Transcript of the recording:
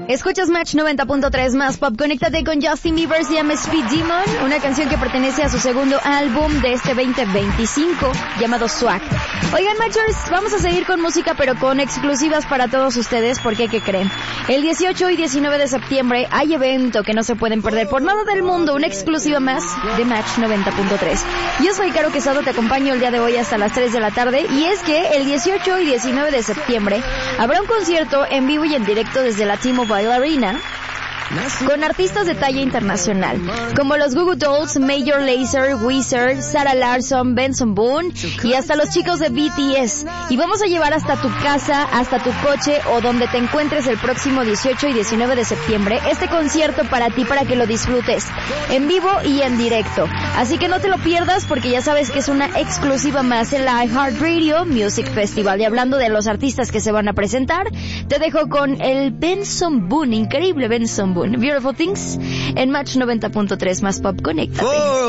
Escuchas Match 90.3 más pop. Conéctate con Justin Bieber, se llama Speed Demon, una canción que pertenece a su segundo álbum de este 2025 llamado Swag. Oigan, Matchers, vamos a seguir con música pero con exclusivas para todos ustedes porque, ¿qué creen? El 18 y 19 de septiembre hay evento que no se pueden perder por nada del mundo, una exclusiva más de Match 90.3. Yo soy Caro Quesado, te acompaño el día de hoy hasta las 3 de la tarde y es que el 18 y 19 de septiembre habrá un concierto en vivo y en directo desde la T-Mobile Arena con artistas de talla internacional, como los Goo Goo Dolls, Major Lazer, Weezer, Sarah Larsson, Benson Boone y hasta los chicos de BTS. Y vamos a llevar hasta tu casa, hasta tu coche o donde te encuentres el próximo 18 y 19 de septiembre este concierto para ti, para que lo disfrutes en vivo y en directo. Así que no te lo pierdas porque ya sabes que es una exclusiva más en la iHeartRadio Music Festival. Y hablando de los artistas que se van a presentar, te dejo con el Benson Boone, increíble Benson Boone. Beautiful Things en Match 90.3 más pop. Conéctate.